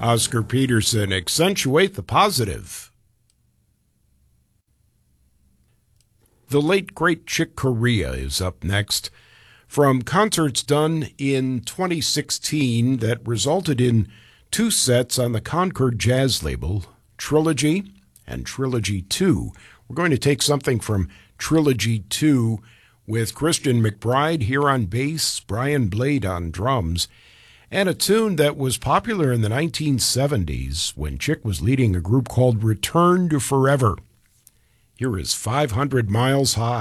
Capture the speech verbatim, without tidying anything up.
Oscar Peterson, Accentuate the Positive. The late, great Chick Corea is up next. From concerts done in twenty sixteen that resulted in two sets on the Concord Jazz label, Trilogy and Trilogy two. We're going to take something from Trilogy two with Christian McBride here on bass, Brian Blade on drums, and a tune that was popular in the nineteen seventies when Chick was leading a group called Return to Forever. Here is five hundred Miles High.